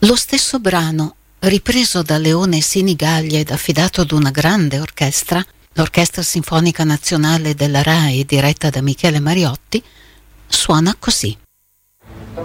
Lo stesso brano, ripreso da Leone Sinigaglia ed affidato ad una grande orchestra, l'Orchestra Sinfonica Nazionale della RAI diretta da Michele Mariotti, suona così.